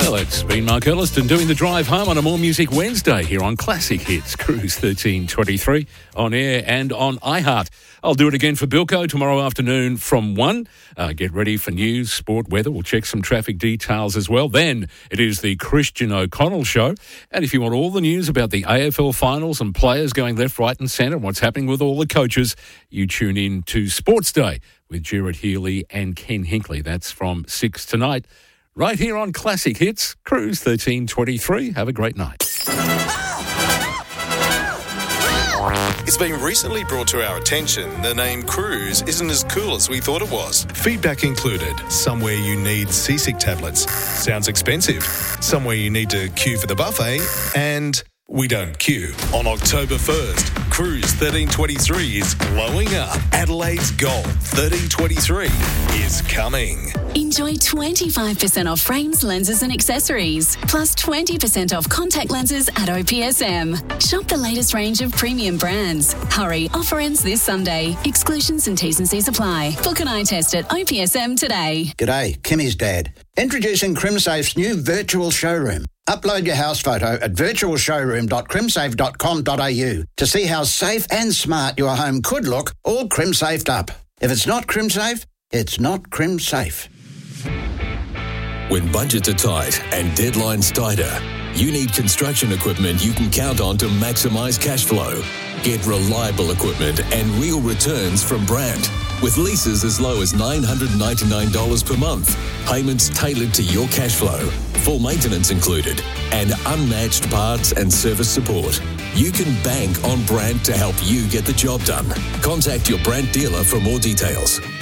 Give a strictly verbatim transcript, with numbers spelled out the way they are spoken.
Well, it's been Mark Elliston doing the drive home on a More Music Wednesday here on Classic Hits Cruise thirteen twenty-three on air and on iHeart. I'll do it again for Bilko tomorrow afternoon from one. Uh, get ready for news, sport, weather. We'll check some traffic details as well. Then it is the Christian O'Connell Show. And if you want all the news about the A F L finals and players going left, right and centre and what's happening with all the coaches, you tune in to Sports Day with Gerard Healy and Ken Hinkley. That's from six tonight. Right here on Classic Hits, Cruise thirteen twenty-three. Have a great night. It's been recently brought to our attention the name Cruise isn't as cool as we thought it was. Feedback included, somewhere you need seasick tablets. Sounds expensive. Somewhere you need to queue for the buffet. And we don't queue. On October first, Cruise thirteen twenty-three is glowing up. Adelaide's Gold thirteen twenty-three is coming. Enjoy twenty-five percent off frames, lenses and accessories, plus twenty percent off contact lenses at O P S M. Shop the latest range of premium brands. Hurry, offer ends this Sunday. Exclusions and T's and C's apply. Book an eye test at O P S M today. G'day, Kimmy's dad. Introducing CrimSafe's new virtual showroom. Upload your house photo at virtual showroom dot crimsafe dot com dot a u to see how safe and smart your home could look, all CrimSafed up. If it's not CrimSafe, it's not CrimSafe. When budgets are tight and deadlines tighter, you need construction equipment you can count on to maximise cash flow. Get reliable equipment and real returns from Brandt. With leases as low as nine hundred ninety-nine dollars per month, payments tailored to your cash flow, full maintenance included, and unmatched parts and service support. You can bank on Brandt to help you get the job done. Contact your Brandt dealer for more details.